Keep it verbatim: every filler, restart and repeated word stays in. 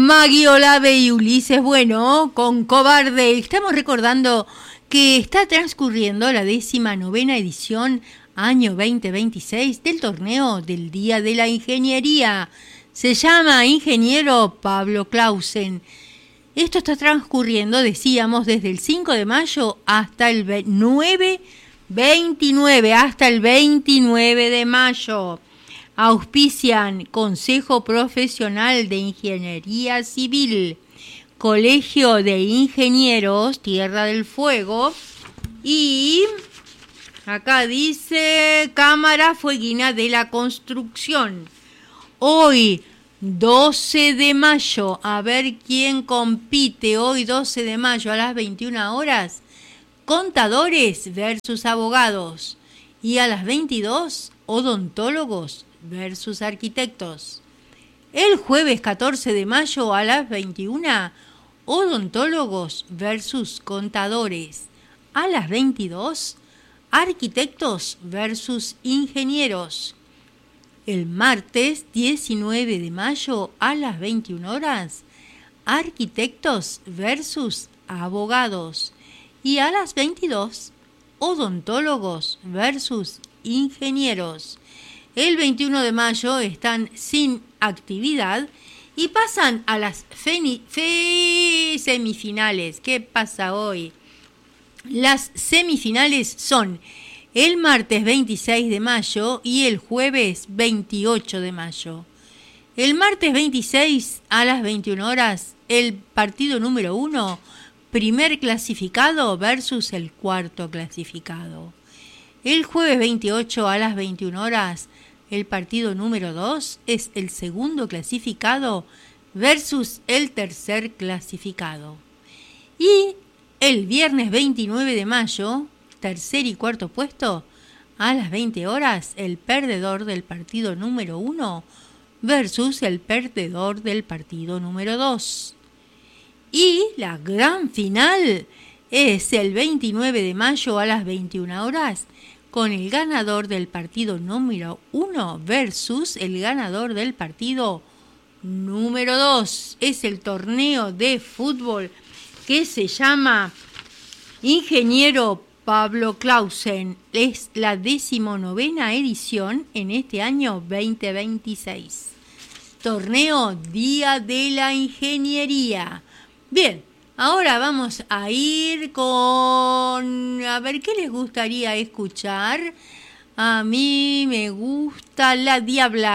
Maggie Olave y Ulises Bueno con Cobarde. Estamos recordando que está transcurriendo la décima novena edición año veinte veintiséis del torneo del Día de la Ingeniería. Se llama Ingeniero Pablo Clausen. Esto está transcurriendo, decíamos, desde el cinco de mayo hasta el nueve veintinueve, hasta el veintinueve de mayo. Auspician Consejo Profesional de Ingeniería Civil, Colegio de Ingenieros Tierra del Fuego y acá dice Cámara Fueguina de la Construcción. Hoy, doce de mayo, a ver quién compite hoy, doce de mayo a las veintiuna horas, contadores versus abogados, y a las veintidós, odontólogos versus arquitectos. El jueves catorce de mayo a las veintiuna, odontólogos versus contadores. A las veintidós, arquitectos versus ingenieros. El martes diecinueve de mayo a las veintiuna horas, arquitectos versus abogados. Y a las veintidós, odontólogos versus ingenieros. El veintiuno de mayo están sin actividad y pasan a las feni- fe- semifinales. ¿Qué pasa hoy? Las semifinales son el martes veintiséis de mayo y el jueves veintiocho de mayo. El martes veintiséis a las veintiuna horas, el partido número uno, primer clasificado versus el cuarto clasificado. El jueves veintiocho a las veintiuna horas, el partido número dos es el segundo clasificado versus el tercer clasificado. Y el viernes veintinueve de mayo, tercer y cuarto puesto, a las veinte horas, el perdedor del partido número uno versus el perdedor del partido número dos. Y la gran final es el veintinueve de mayo a las veintiuna horas, con el ganador del partido número uno versus el ganador del partido número dos. Es el torneo de fútbol que se llama Ingeniero Pablo Clausen. Es la decimonovena edición en este año veinte veintiséis. Torneo Día de la Ingeniería. Bien, ahora vamos a ir con... A ver, ¿qué les gustaría escuchar? A mí me gusta La Diabla.